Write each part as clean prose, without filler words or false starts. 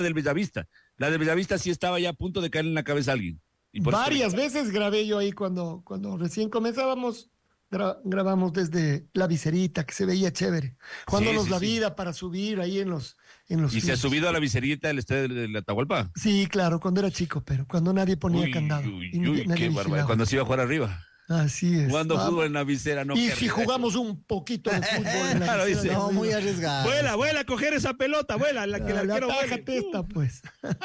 del Bellavista. La del Bellavista sí estaba ya a punto de caer en la cabeza a alguien. Varias veces grabé yo ahí cuando recién comenzábamos. Grabamos desde la Viserita, que se veía chévere. Jugándonos la vida para subir ahí en los ¿Y fields. se ha subido a la Viserita del estadio de la Atahualpa? Sí, claro, cuando era chico, pero cuando nadie ponía candado. Qué bárbaro. Cuando se iba a jugar arriba. Así es. Jugando fútbol en la visera, no. Y si jugamos un poquito de fútbol en la Claro, visera, dice, No, muy arriesgado. Vuela a coger esa pelota, vuela, la que la quiero tájate esta, pues.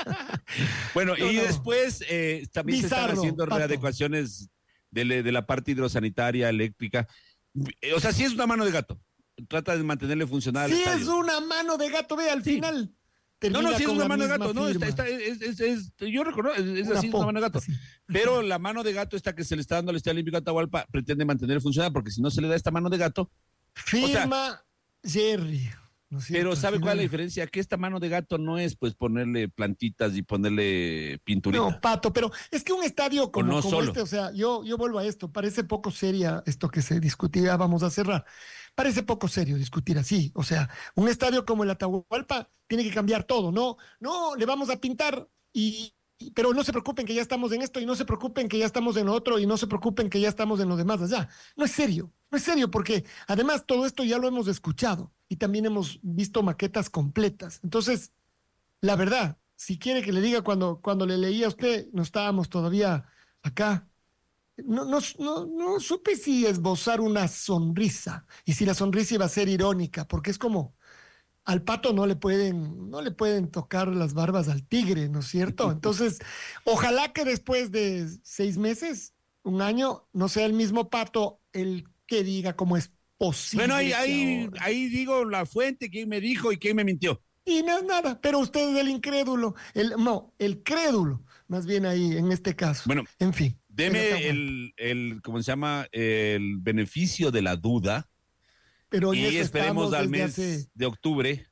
Bueno, y después también se están haciendo Pato. readecuaciones de la parte hidrosanitaria, eléctrica. O sea, sí es una mano de gato. Trata de mantenerle funcional. Sí es una mano de gato, ve, al final. No, sí es con una la mano de misma gato, no, firma. yo reconozco, es así, es una mano de gato. Así. Pero la mano de gato esta que se le está dando al Estadio Olímpico Atahualpa pretende mantener funcional, porque si no se le da esta mano de gato. Firma Jerry. ¿no es cierto? Pero ¿sabe Al cuál es la final. diferencia? Que esta mano de gato no es pues ponerle plantitas y ponerle pinturita. No, Pato, pero es que un estadio como, no como solo. este, o sea, yo vuelvo a esto, parece poco seria esto que se discutía, vamos a cerrar. Parece poco serio discutir así, o sea, un estadio como el Atahualpa tiene que cambiar todo, no, le vamos a pintar pero no se preocupen que ya estamos en esto y no se preocupen que ya estamos en lo otro y no se preocupen que ya estamos en lo demás allá. No es serio porque además todo esto ya lo hemos escuchado y también hemos visto maquetas completas. Entonces, la verdad, si quiere que le diga cuando le leía a usted, no estábamos todavía acá. No supe si esbozar una sonrisa y si la sonrisa iba a ser irónica, porque es como al pato no le pueden tocar las barbas al tigre, ¿no es cierto? Entonces, ojalá que después de 6 meses, un año, no sea el mismo pato el que diga cómo es posible. Bueno, ahí digo la fuente, quién me dijo y quién me mintió. Y no es nada, pero usted es el incrédulo, el crédulo, más bien ahí en este caso. Bueno, en fin. deme el ¿cómo se llama? El beneficio de la duda. Pero Y esperemos al mes de octubre.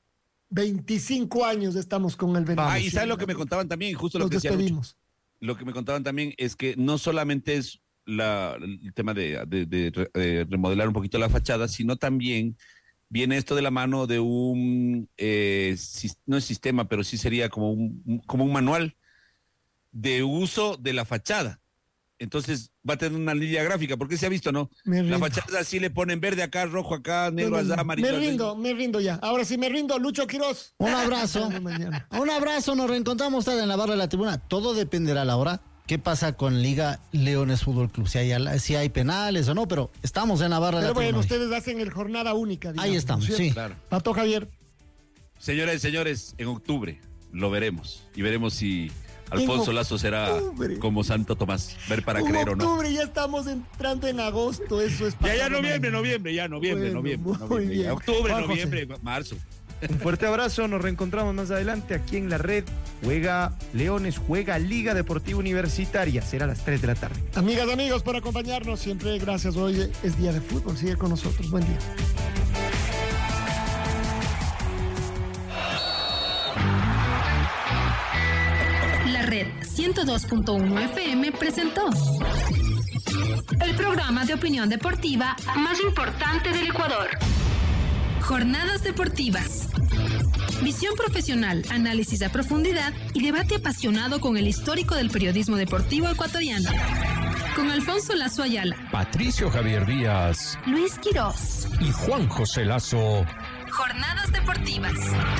25 años estamos con el beneficio. Y ¿sabe lo que me contaban también? Justo lo Nos que decía despedimos. Lucho. Lo que me contaban también es que no solamente es el tema de remodelar un poquito la fachada, sino también viene esto de la mano de un, no es sistema, pero sí sería como un manual de uso de la fachada. Entonces va a tener una línea gráfica, porque se ha visto, ¿no? La fachada así le ponen verde acá, rojo acá, negro allá, amarillo. Me rindo ya. Ahora sí me rindo, Lucho Quiroz. Un abrazo. Un abrazo, nos reencontramos en la barra de la tribuna. Todo dependerá a la hora. ¿Qué pasa con Liga Leones Fútbol Club? Si hay penales o no, pero estamos en la barra de la tribuna. Pero bueno, ustedes hacen el jornada única. Digamos, ahí estamos, ¿no? sí. Claro. Pato Javier. Señores, en octubre lo veremos. Y veremos si Alfonso Lazo será como Santo Tomás. Ver para creer o no. En octubre ya estamos entrando en agosto, eso es. Ya noviembre. Muy bien. Octubre, Juan noviembre, marzo. Un fuerte abrazo, nos reencontramos más adelante aquí en la red. Juega Leones, juega Liga Deportiva Universitaria, será a las 3 de la tarde. Amigas, amigos, por acompañarnos, siempre gracias. Hoy es día de fútbol, sigue con nosotros, buen día. La red 102.1 FM presentó el programa de opinión deportiva más importante del Ecuador. Jornadas deportivas. Visión profesional, análisis a profundidad y debate apasionado con el histórico del periodismo deportivo ecuatoriano. Con Alfonso Lazo Ayala, Patricio Javier Díaz, Luis Quiroz y Juan José Lazo. Jornadas deportivas.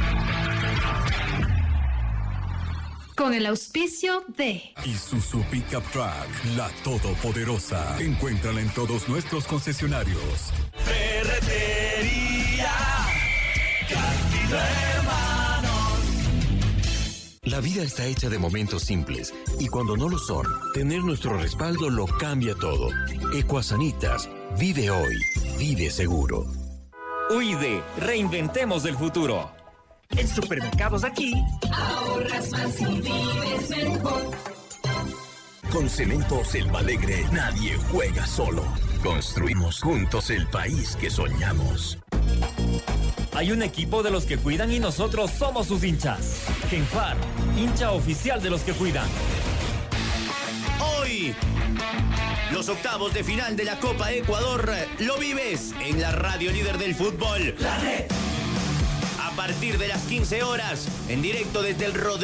Con el auspicio de Isuzu Pickup Truck, la todopoderosa. Encuéntrala en todos nuestros concesionarios. Ferretería Castillo Hermanos. La vida está hecha de momentos simples y cuando no lo son, tener nuestro respaldo lo cambia todo. Ecuasanitas, vive hoy, vive seguro. UID, reinventemos el futuro. En Supermercados Aquí, ahorras más y vives mejor. Con Cemento Selva Alegre, nadie juega solo. Construimos juntos el país que soñamos. Hay un equipo de los que cuidan y nosotros somos sus hinchas. Genfar, hincha oficial de los que cuidan. Hoy, los octavos de final de la Copa Ecuador lo vives en la radio líder del fútbol. La red. partir de las 15 horas, en directo desde el Rodríguez